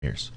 years.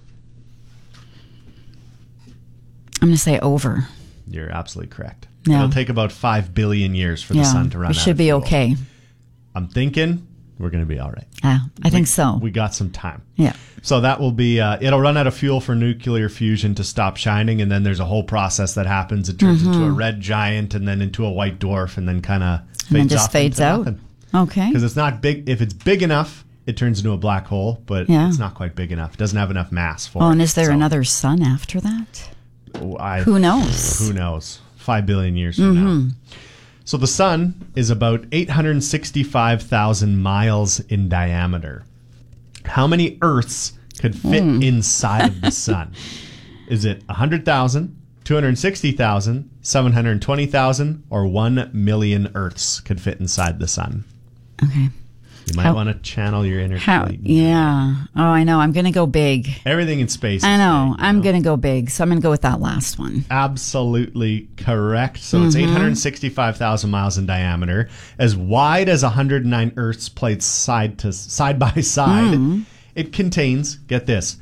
I'm going to say over. You're absolutely correct. Yeah. It'll take about 5 billion years for the sun to run out. We should be okay. I'm thinking we're going to be all right. Yeah, I think so. We got some time. Yeah. So that will be, it'll run out of fuel for nuclear fusion to stop shining, and then there's a whole process that happens. It turns into a red giant and then into a white dwarf and then kind of fades out. Okay. Because it's not big. If it's big enough, it turns into a black hole, but it's not quite big enough. It doesn't have enough mass for it. Oh, and is there another sun after that? Who knows? Who knows? 5 billion years from now. So the sun is about 865,000 miles in diameter. How many Earths could fit inside of the sun? Is it 100,000, 260,000, 720,000, or 1 million Earths could fit inside the sun? Okay. You might want to channel your inner Clayton. Yeah. Oh, I know. I'm going to go big. Everything in space is I know. big, I'm going to go big, so I'm going to go with that last one. Absolutely correct. So it's 865,000 miles in diameter, as wide as 109 Earths placed side by side. It contains, get this,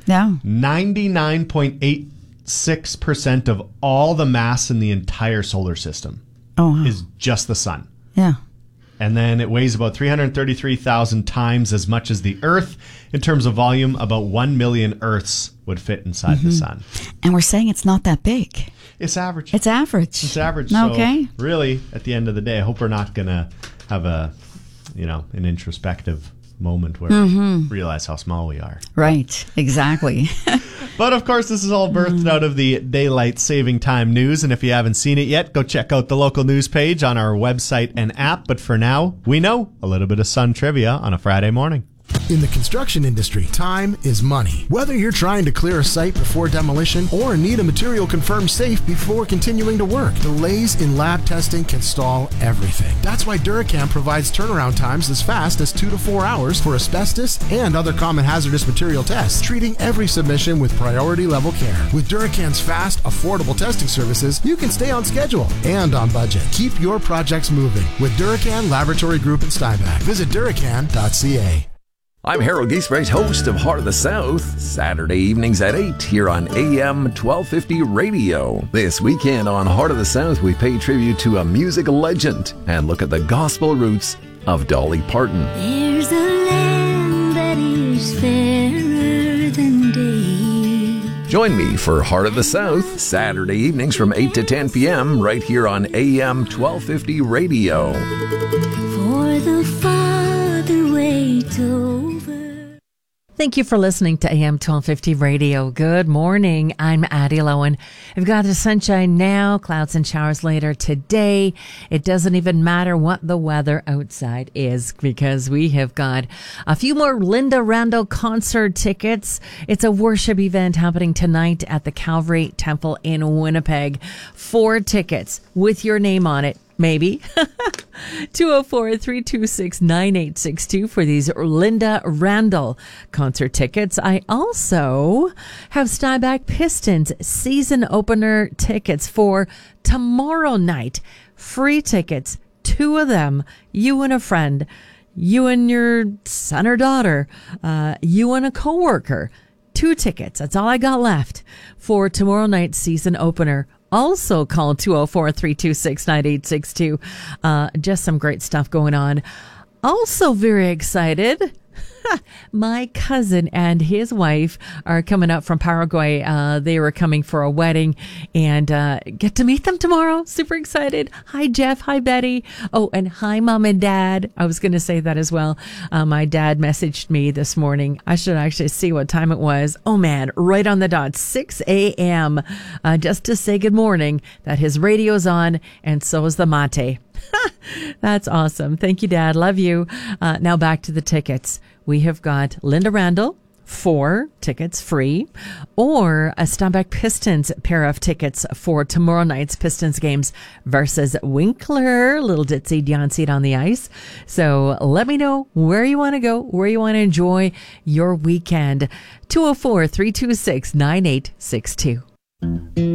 99.86% of all the mass in the entire solar system is just the sun. Yeah. And then it weighs about 333,000 times as much as the Earth. In terms of volume, about 1 million Earths would fit inside the sun. And we're saying it's not that big. It's average. It's average. It's average. Okay. So really, at the end of the day, I hope we're not going to have an introspective moment where we realize how small we are. Right. Exactly. But of course, this is all birthed out of the Daylight Saving Time news. And if you haven't seen it yet, go check out the local news page on our website and app. But for now, we know a little bit of sun trivia on a Friday morning. In the construction industry, time is money. Whether you're trying to clear a site before demolition or need a material confirmed safe before continuing to work, delays in lab testing can stall everything. That's why Duracam provides turnaround times as fast as 2 to 4 hours for asbestos and other common hazardous material tests, treating every submission with priority level care. With Duracam's fast, affordable testing services, you can stay on schedule and on budget. Keep your projects moving with Duracan Laboratory Group in Steinbach. Visit Duracan.ca. I'm Harold Giesbrecht, host of Heart of the South, Saturday evenings at 8 here on AM 1250 Radio. This weekend on Heart of the South, we pay tribute to a music legend and look at the gospel roots of Dolly Parton. There's a land that is fairer than day. Join me for Heart of the South, Saturday evenings from 8 to 10 p.m. right here on AM 1250 Radio. For the Father waits over. Thank you for listening to AM 1250 Radio. Good morning. I'm Addie Lowen. We've got the sunshine now, clouds and showers later today. It doesn't even matter what the weather outside is because we have got a few more Linda Randall concert tickets. It's a worship event happening tonight at the Calvary Temple in Winnipeg. 4 tickets with your name on it. Maybe. 204-326-9862 for these Linda Randall concert tickets. I also have Steinbach Pistons season opener tickets for tomorrow night. Free tickets, 2 of them, you and a friend, you and your son or daughter, you and a coworker. 2 tickets. That's all I got left for tomorrow night's season opener. Also call 204-326-9862. Just some great stuff going on. Also very excited. My cousin and his wife are coming up from Paraguay. They were coming for a wedding and get to meet them tomorrow. Super excited. Hi, Jeff. Hi, Betty. Oh, and hi, Mom and Dad. I was going to say that as well. My dad messaged me this morning. I should actually see what time it was. Oh, man, right on the dot, 6 a.m. Just to say good morning, that his radio's on and so is the mate. That's awesome. Thank you, Dad. Love you. Now back to the tickets. We have got Linda Randall, 4 tickets free, or a Steinbach Pistons pair of tickets for tomorrow night's Pistons games versus Winkler. Little ditzy Dion seat on the ice. So let me know where you want to go, where you want to enjoy your weekend. 204-326-9862.